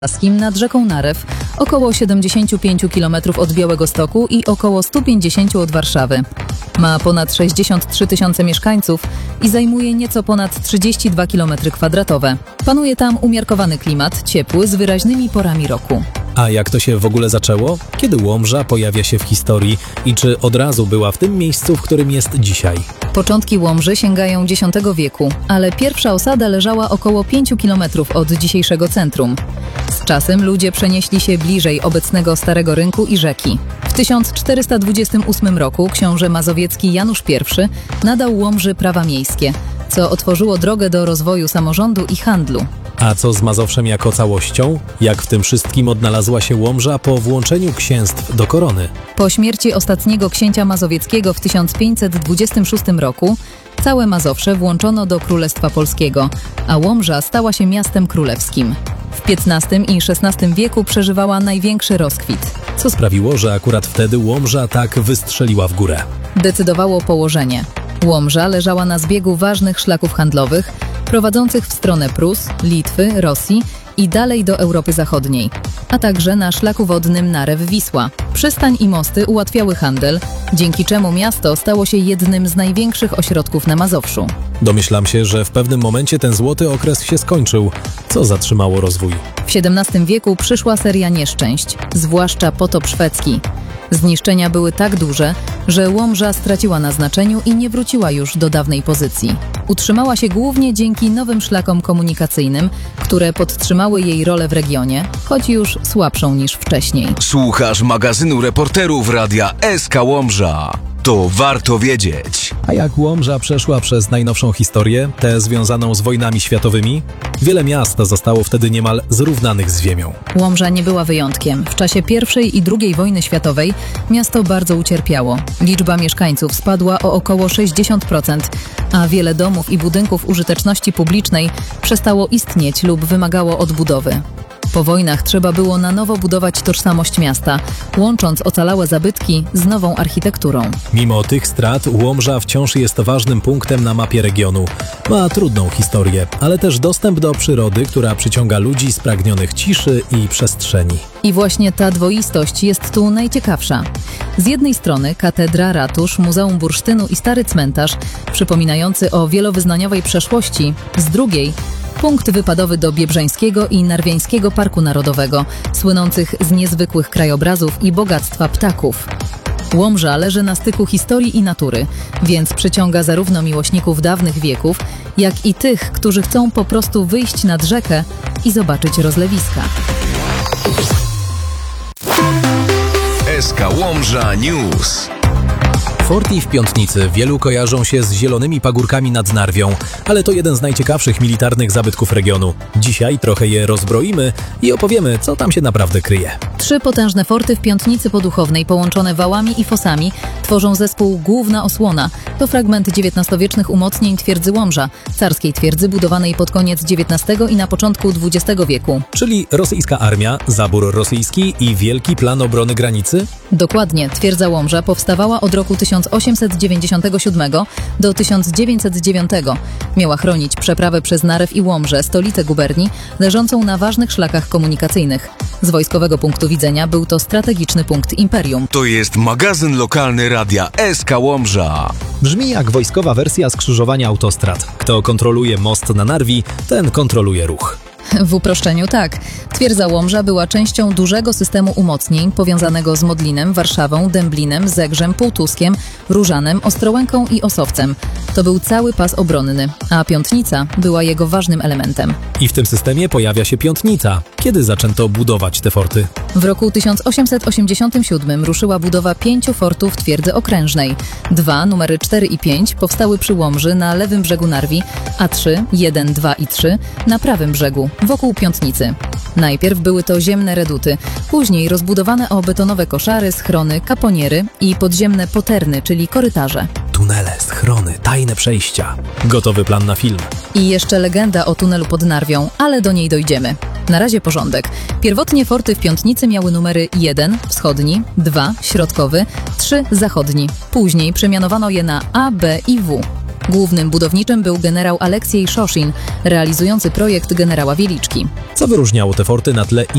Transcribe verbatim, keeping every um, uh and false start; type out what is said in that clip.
Skim nad rzeką Narew, około siedemdziesiąt pięć kilometrów od Białegostoku i około sto pięćdziesiąt od Warszawy. Ma ponad sześćdziesiąt trzy tysiące mieszkańców i zajmuje nieco ponad trzydzieści dwa kilometry kwadratowe. Panuje tam umiarkowany klimat, ciepły, z wyraźnymi porami roku. A jak to się w ogóle zaczęło? Kiedy Łomża pojawia się w historii i czy od razu była w tym miejscu, w którym jest dzisiaj? Początki Łomży sięgają dziesiątego wieku, ale pierwsza osada leżała około pięciu kilometrów od dzisiejszego centrum. Z czasem ludzie przenieśli się bliżej obecnego Starego Rynku i rzeki. W tysiąc czterysta dwudziestym ósmym roku książę mazowiecki Janusz I nadał Łomży prawa miejskie, co otworzyło drogę do rozwoju samorządu i handlu. A co z Mazowszem jako całością? Jak w tym wszystkim odnalazła się Łomża po włączeniu księstw do korony? Po śmierci ostatniego księcia mazowieckiego w tysiąc pięćset dwudziestym szóstym roku całe Mazowsze włączono do Królestwa Polskiego, a Łomża stała się miastem królewskim. W piętnastym i szesnastym wieku przeżywała największy rozkwit. Co sprawiło, że akurat wtedy Łomża tak wystrzeliła w górę? Decydowało położenie. Łomża leżała na zbiegu ważnych szlaków handlowych, prowadzących w stronę Prus, Litwy, Rosji i dalej do Europy Zachodniej, a także na szlaku wodnym Narew-Wisła. Przystań i mosty ułatwiały handel, dzięki czemu miasto stało się jednym z największych ośrodków na Mazowszu. Domyślam się, że w pewnym momencie ten złoty okres się skończył. Co zatrzymało rozwój? W siedemnastym wieku przyszła seria nieszczęść, zwłaszcza potop szwedzki. Zniszczenia były tak duże, że Łomża straciła na znaczeniu i nie wróciła już do dawnej pozycji. Utrzymała się głównie dzięki nowym szlakom komunikacyjnym, które podtrzymały jej rolę w regionie, choć już słabszą niż wcześniej. Słuchasz magazynu reporterów Radia S K Łomża. To warto wiedzieć. A jak Łomża przeszła przez najnowszą historię, tę związaną z wojnami światowymi? Wiele miast zostało wtedy niemal zrównanych z ziemią. Łomża nie była wyjątkiem. W czasie pierwszej i drugiej wojny światowej miasto bardzo ucierpiało. Liczba mieszkańców spadła o około sześćdziesiąt procent, a wiele domów i budynków użyteczności publicznej przestało istnieć lub wymagało odbudowy. Po wojnach trzeba było na nowo budować tożsamość miasta, łącząc ocalałe zabytki z nową architekturą. Mimo tych strat Łomża wciąż jest ważnym punktem na mapie regionu. Ma trudną historię, ale też dostęp do przyrody, która przyciąga ludzi spragnionych ciszy i przestrzeni. I właśnie ta dwoistość jest tu najciekawsza. Z jednej strony katedra, ratusz, Muzeum Bursztynu i stary cmentarz, przypominający o wielowyznaniowej przeszłości, z drugiej punkt wypadowy do Biebrzańskiego i Narwiańskiego Parku Narodowego, słynących z niezwykłych krajobrazów i bogactwa ptaków. Łomża leży na styku historii i natury, więc przyciąga zarówno miłośników dawnych wieków, jak i tych, którzy chcą po prostu wyjść nad rzekę i zobaczyć rozlewiska. S K Łomża News. Forty w Piątnicy wielu kojarzą się z zielonymi pagórkami nad Narwią, ale to jeden z najciekawszych militarnych zabytków regionu. Dzisiaj trochę je rozbroimy i opowiemy, co tam się naprawdę kryje. Trzy potężne forty w Piątnicy Poduchownej, połączone wałami i fosami, tworzą zespół Główna Osłona. To fragment dziewiętnastowiecznych umocnień twierdzy Łomża, carskiej twierdzy budowanej pod koniec dziewiętnastego i na początku dwudziestego wieku. Czyli rosyjska armia, zabór rosyjski i wielki plan obrony granicy? Dokładnie. Twierdza Łomża powstawała od roku tysiąc osiemset dziewięćdziesiątego siódmego do tysiąc dziewięćset dziewiątego. Miała chronić przeprawę przez Narew i Łomżę, stolicę guberni, leżącą na ważnych szlakach komunikacyjnych. Z wojskowego punktu widzenia był to strategiczny punkt imperium. To jest magazyn lokalny Radia S K Łomża. Brzmi jak wojskowa wersja skrzyżowania autostrad. Kto kontroluje most na Narwi, ten kontroluje ruch. W uproszczeniu tak. Twierdza Łomża była częścią dużego systemu umocnień powiązanego z Modlinem, Warszawą, Dęblinem, Zegrzem, Półtuskiem, Różanem, Ostrołęką i Osowcem. To był cały pas obronny, a Piątnica była jego ważnym elementem. I w tym systemie pojawia się Piątnica. Kiedy zaczęto budować te forty? W roku tysiąc osiemset osiemdziesiątym siódmym ruszyła budowa pięciu fortów twierdzy okrężnej. Dwa, numery cztery i pięć, powstały przy Łomży na lewym brzegu Narwi, a trzy, jeden, dwa i trzy na prawym brzegu, wokół Piątnicy. Najpierw były to ziemne reduty, później rozbudowane o betonowe koszary, schrony, kaponiery i podziemne poterny, czyli korytarze. Tunele, schrony, tajne przejścia. Gotowy plan na film. I jeszcze legenda o tunelu pod Narwią, ale do niej dojdziemy. Na razie porządek. Pierwotnie forty w Piątnicy miały numery jeden wschodni, dwa środkowy, trzy zachodni. Później przemianowano je na A, B i W. Głównym budowniczym był generał Aleksiej Szoszin, realizujący projekt generała Wieliczki. Co wyróżniało te forty na tle